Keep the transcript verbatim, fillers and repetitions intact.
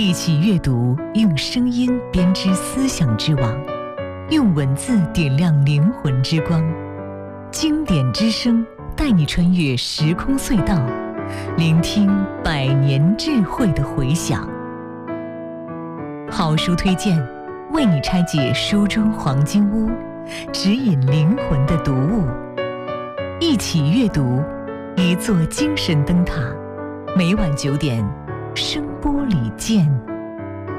一起阅读，用声音编织思想之网，用文字点亮灵魂之光。经典之声带你穿越时空隧道，聆听百年智慧的回响。好书推荐，为你拆解书中黄金屋，指引灵魂的读物。一起阅读，一座精神灯塔。每晚九点，声波里见。